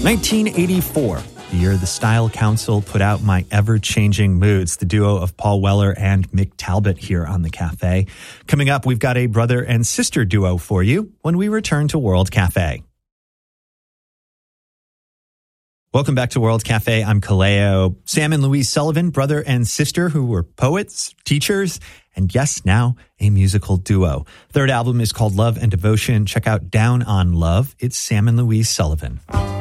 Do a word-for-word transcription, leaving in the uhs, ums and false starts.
nineteen eighty-four, the year the Style Council put out My Ever-Changing Moods, the duo of Paul Weller and Mick Talbot here on The Cafe. Coming up, we've got a brother and sister duo for you when we return to World Cafe. Welcome back to World Cafe. I'm Kaleo. Sam and Louise Sullivan, brother and sister who were poets, teachers, and yes, now a musical duo. Third album is called Love and Devotion. Check out Down on Love. It's Sam and Louise Sullivan.